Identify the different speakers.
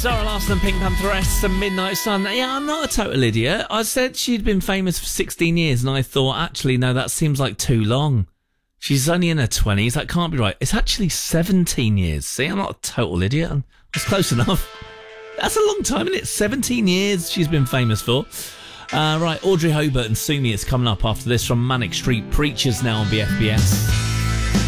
Speaker 1: Zara Larsson and Pink Pantheress and Midnight Sun. Yeah, I'm not a total idiot. I said she'd been famous for 16 years, and I thought, actually, no, that seems like too long. She's only in her 20s. That can't be right. It's actually 17 years. See, I'm not a total idiot. I was close enough. That's a long time, isn't it? 17 years she's been famous for. Right, Audrey Hobart and Sue Me is coming up after this from Manic Street Preachers now on BFBS.